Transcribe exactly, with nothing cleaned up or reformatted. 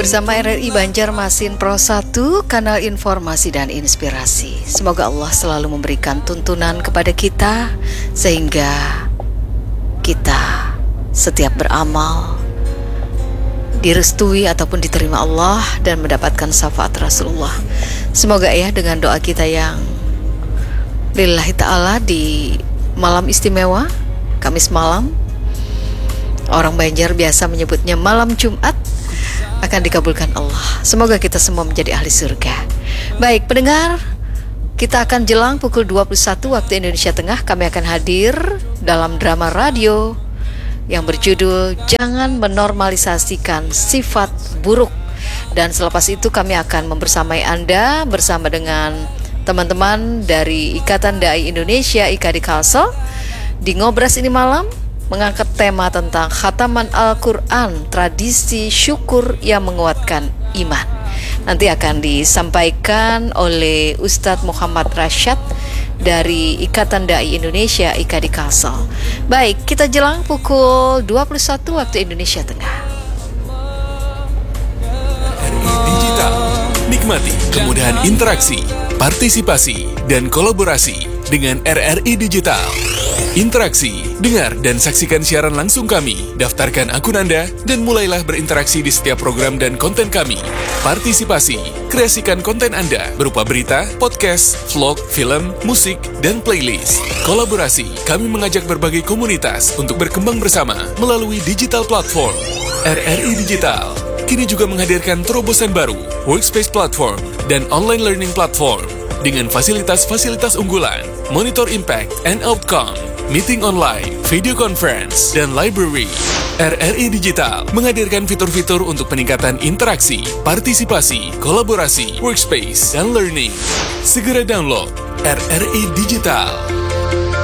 bersama R R I Banjarmasin Pro satu, kanal informasi dan inspirasi. Semoga Allah selalu memberikan tuntunan kepada kita sehingga kita setiap beramal direstui ataupun diterima Allah dan mendapatkan syafaat Rasulullah. Semoga ya dengan doa kita yang lillahi ta'ala di malam istimewa Kamis malam, orang Banjar biasa menyebutnya malam Jumat, akan dikabulkan Allah. Semoga kita semua menjadi ahli surga. Baik pendengar, kita akan jelang pukul dua puluh satu waktu Indonesia Tengah. Kami akan hadir dalam drama radio yang berjudul Jangan Menormalisasikan Sifat Buruk. Dan selepas itu kami akan membersamai Anda bersama dengan teman-teman dari Ikatan Dai Indonesia I K A D Kalsel di Ngobras ini malam, mengangkat tema tentang khataman Al-Quran, tradisi syukur yang menguatkan iman. Nanti akan disampaikan oleh Ustadz Muhammad Rashad dari Ikatan Dai Indonesia I K A D Kalsel. Baik, kita jelang pukul dua puluh satu waktu Indonesia Tengah. R R I Digital, nikmati kemudahan interaksi, partisipasi, dan kolaborasi dengan R R I Digital. Interaksi, dengar dan saksikan siaran langsung kami, daftarkan akun Anda, dan mulailah berinteraksi di setiap program dan konten kami. Partisipasi, kreasikan konten Anda berupa berita, podcast, vlog, film, musik, dan playlist. Kolaborasi, kami mengajak berbagai komunitas untuk berkembang bersama melalui digital platform. R R I Digital kini juga menghadirkan terobosan baru, workspace platform, dan online learning platform dengan fasilitas-fasilitas unggulan, monitor impact and outcome, meeting online, video conference, dan library. R R I Digital menghadirkan fitur-fitur untuk peningkatan interaksi, partisipasi, kolaborasi, workspace, dan learning. Segera download R R I Digital.